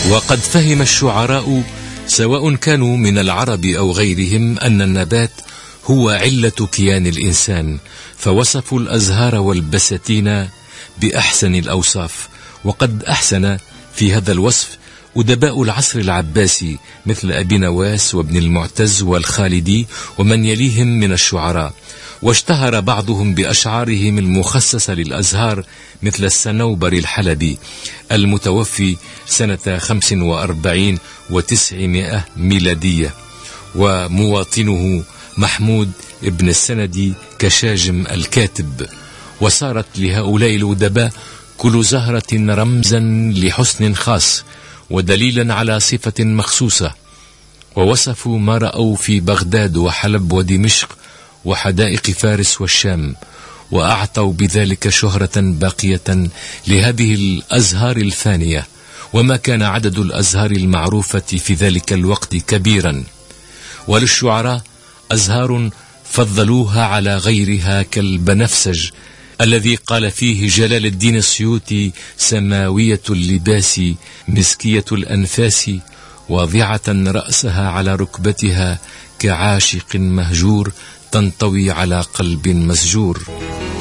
وقد فهم الشعراء سواء كانوا من العرب أو غيرهم أن النبات هو علة كيان الإنسان، فوصفوا الأزهار والبساتين بأحسن الأوصاف. وقد أحسن في هذا الوصف أدباء العصر العباسي مثل أبي نواس وابن المعتز والخالدي ومن يليهم من الشعراء، واشتهر بعضهم بأشعارهم المخصصة للأزهار مثل الصنوبر الحلبي المتوفي سنة 45 و900 ميلادية، ومواطنه محمود ابن السندي كشاجم الكاتب. وصارت لهؤلاء الأدباء كل زهرة رمزا لحسن خاص ودليلا على صفة مخصوصة، ووصفوا ما رأوا في بغداد وحلب ودمشق وحدائق فارس والشام، وأعطوا بذلك شهرة باقية لهذه الأزهار الفانية. وما كان عدد الأزهار المعروفة في ذلك الوقت كبيرا. وللشعراء أزهار فضلوها على غيرها كالبنفسج الذي قال فيه جلال الدين السيوطي: سماوية اللباس مسكية الأنفاس، واضعة رأسها على ركبتها كعاشق مهجور، تنطوي على قلب مسجور.